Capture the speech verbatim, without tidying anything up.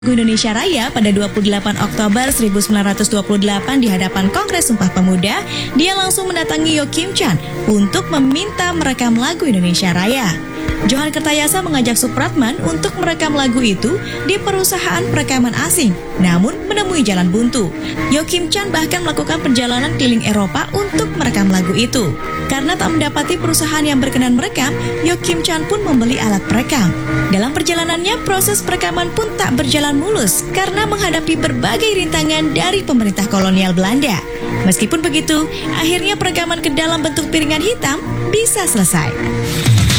Indonesia Raya pada dua puluh delapan Oktober seribu sembilan ratus dua puluh delapan di hadapan Kongres Sumpah Pemuda, dia langsung mendatangi Yeoh Kim Chan untuk meminta merekam lagu Indonesia Raya. Johan Kertayasa mengajak Supratman untuk merekam lagu itu di perusahaan perekaman asing, namun menemui jalan buntu. Yeoh Kim Chan bahkan melakukan perjalanan keliling Eropa untuk merekam lagu itu. Karena tak mendapati perusahaan yang berkenan merekam, Yeoh Kim Chan pun membeli alat perekam. Dalam perjalanannya, proses perekaman pun tak berjalan mulus karena menghadapi berbagai rintangan dari pemerintah kolonial Belanda. Meskipun begitu, akhirnya perekaman ke dalam bentuk piringan hitam bisa selesai.